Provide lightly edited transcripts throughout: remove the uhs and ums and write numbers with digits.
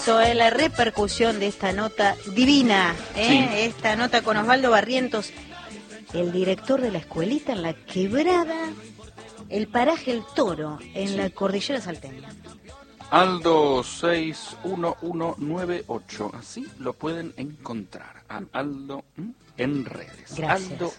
La repercusión de esta nota divina, Sí. Esta nota con Osvaldo Barrientos, el director de la escuelita en la Quebrada, el paraje El Toro, en la cordillera salteña. Aldo 61198, así lo pueden encontrar a Aldo en redes. Gracias. Aldo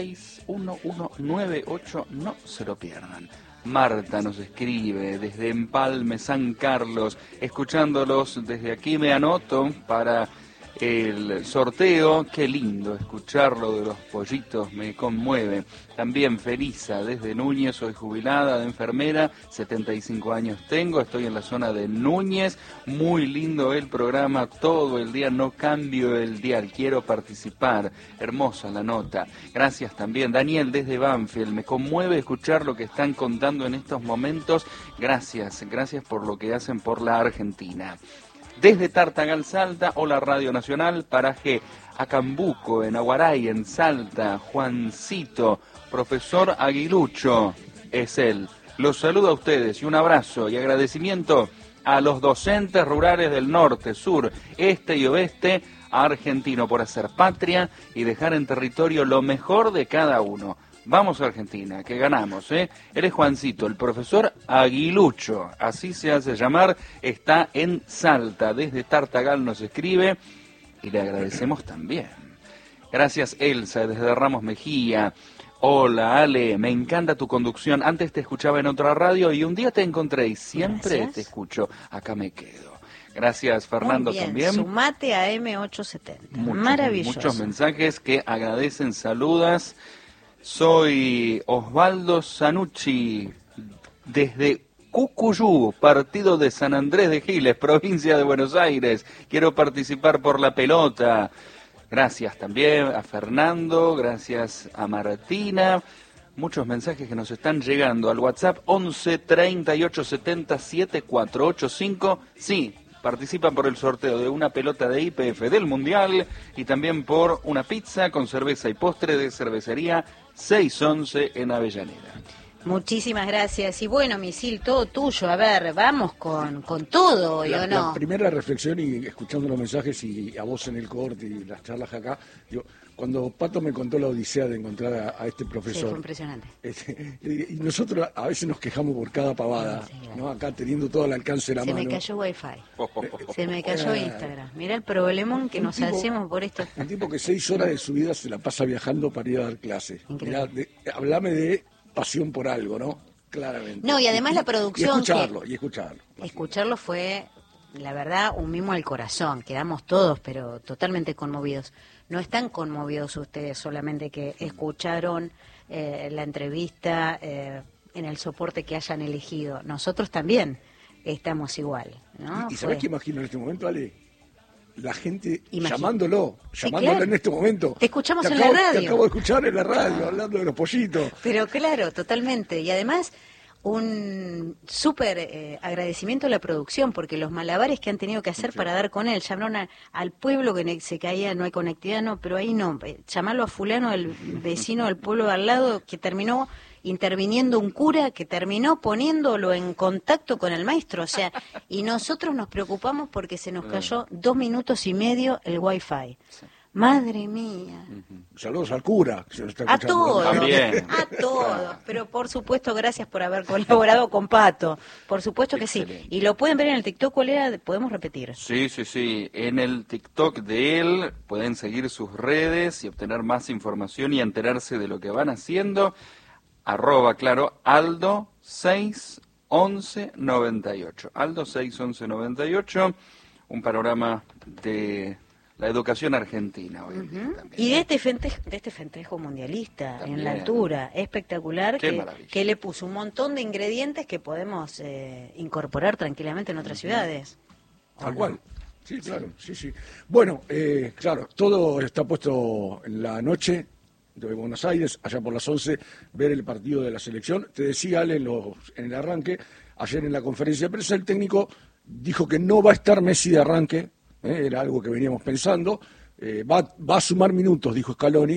61198, no se lo pierdan. Marta nos escribe desde Empalme, San Carlos, escuchándolos desde aquí me anoto para el sorteo. Qué lindo escucharlo de los pollitos, me conmueve. También Felisa desde Núñez, soy jubilada de enfermera, 75 años tengo, estoy en la zona de Núñez, muy lindo el programa, todo el día, no cambio el dial, quiero participar, hermosa la nota. Gracias también Daniel desde Banfield, me conmueve escuchar lo que están contando en estos momentos, gracias por lo que hacen por la Argentina. Desde Tartagal, Salta, hola Radio Nacional, paraje Acambuco, en Aguaray, en Salta, Juancito, profesor Aguilucho, es él. Los saludo a ustedes y un abrazo y agradecimiento a los docentes rurales del norte, sur, este y oeste argentino por hacer patria y dejar en territorio lo mejor de cada uno. Vamos a Argentina, que ganamos, ¿eh? Él es Juancito, el profesor Aguilucho, así se hace llamar, está en Salta, desde Tartagal nos escribe y le agradecemos también. Gracias Elsa, desde Ramos Mejía. Hola Ale, me encanta tu conducción, antes te escuchaba en otra radio y un día te encontré y siempre Gracias. te escucho, acá me quedo. Gracias Fernando. Muy bien, también. Sumate a M870, maravilloso. Muchos mensajes que agradecen, saludas. Soy Osvaldo Sanucci, desde Cucuyú, partido de San Andrés de Giles, provincia de Buenos Aires. Quiero participar por la pelota. Gracias también a Fernando, gracias a Martina. Muchos mensajes que nos están llegando al WhatsApp 11 38 70 7485. Sí, participan por el sorteo de una pelota de IPF del Mundial y también por una pizza con cerveza y postre de cervecería 611 en Avellaneda. Muchísimas gracias. Y bueno, Misil, todo tuyo. A ver, vamos con todo hoy, ¿o no? La primera reflexión, y escuchando los mensajes y a vos en el corte y las charlas acá, digo, cuando Pato me contó la odisea de encontrar a este profesor. Sí, fue impresionante. Y nosotros a veces nos quejamos por cada pavada, Sí, claro. ¿no? Acá teniendo todo al alcance de la Se mano. me cayó Wi-Fi. Se me cayó Instagram. Mirá el problemón que nos hacemos por esto. Un tipo que 6 horas de su vida se la pasa viajando para ir a dar clases. Increíble. Hablame de pasión por algo, ¿no? Claramente. No, y además la producción Y escucharlo. Escucharlo fue, la verdad, un mimo al corazón. Quedamos todos, pero totalmente conmovidos. No están conmovidos ustedes solamente que escucharon la entrevista en el soporte que hayan elegido. Nosotros también estamos igual, ¿no? ¿Y sabés qué imagino en este momento, Ale? La gente Llamándolo llamándolo en este momento. Te escuchamos en la radio. Te acabo de escuchar en la radio, hablando de los pollitos. Pero claro, totalmente. Y además, un súper agradecimiento a la producción, porque los malabares que han tenido que hacer para dar con él, llamaron al pueblo que se caía, no hay conectividad, no, pero ahí no, llamarlo a fulano, el vecino del pueblo de al lado, que terminó interviniendo un cura, que terminó poniéndolo en contacto con el maestro, o sea, y nosotros nos preocupamos porque se nos cayó 2 minutos y medio el Wi-Fi. Madre mía. Saludos al cura, que se lo está A escuchando. todos, También. a todos. Pero por supuesto, gracias por haber colaborado con Pato. Por supuesto que sí. Excelente. Y lo pueden ver en el TikTok, ¿cuál era? Podemos repetir. Sí. En el TikTok de él pueden seguir sus redes y obtener más información y enterarse de lo que van haciendo. @ Aldo 61198. Aldo 61198. Un panorama de la educación argentina hoy en día también. Y de este festejo mundialista También. en la altura, espectacular, Qué maravilla. que le puso un montón de ingredientes que podemos incorporar tranquilamente en otras ciudades. Tal cual. Sí, claro, sí. Bueno, claro, todo está puesto en la noche de Buenos Aires, allá por las 11, ver el partido de la selección. Te decía, Ale, en el arranque, ayer en la conferencia de prensa, el técnico dijo que no va a estar Messi de arranque, era algo que veníamos pensando, va a sumar minutos, dijo Scaloni,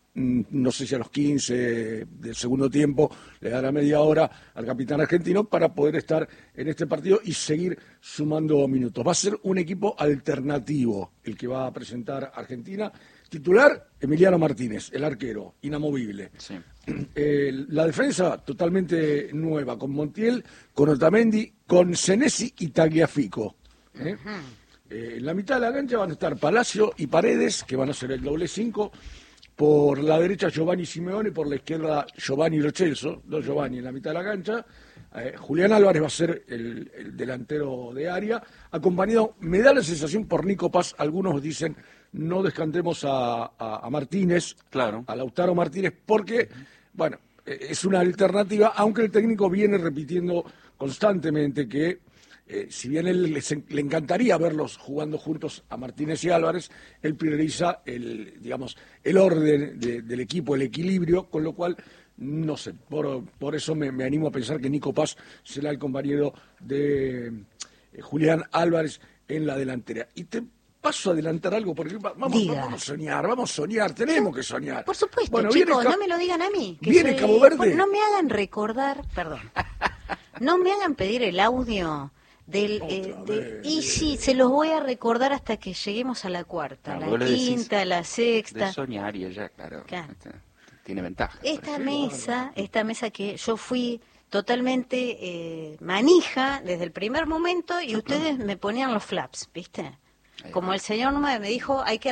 no sé si a los 15 del segundo tiempo le dará media hora al capitán argentino para poder estar en este partido y seguir sumando minutos. Va a ser un equipo alternativo el que va a presentar Argentina. Titular, Emiliano Martínez, el arquero, inamovible. Sí. La defensa totalmente nueva, con Montiel, con Otamendi, con Senesi y Tagliafico. En la mitad de la cancha van a estar Palacio y Paredes, que van a ser el doble 5. Por la derecha Giovanni Simeone, por la izquierda Giovanni Lo Celso, dos Giovanni en la mitad de la cancha. Julián Álvarez va a ser el delantero de área, acompañado, me da la sensación, por Nico Paz. Algunos dicen no descantemos a Martínez, claro, a Lautaro Martínez, porque, bueno, es una alternativa, aunque el técnico viene repitiendo constantemente que si bien él le encantaría verlos jugando juntos a Martínez y Álvarez, él prioriza el orden del equipo, el equilibrio, con lo cual, no sé, por eso me animo a pensar que Nico Paz será el compañero de Julián Álvarez en la delantera. Y te paso a adelantar algo, porque vamos a soñar, tenemos que soñar. Por supuesto, bueno, chicos, no me lo digan a mí. Viene Cabo Verde. No me hagan recordar, perdón, no me hagan pedir el audio y sí, se los voy a recordar hasta que lleguemos a la cuarta, la quinta, la sexta. De soñar y ella, claro. Tiene ventaja. Esta mesa que yo fui totalmente manija desde el primer momento y ustedes me ponían los flaps, ¿viste? Como el señor me dijo, hay que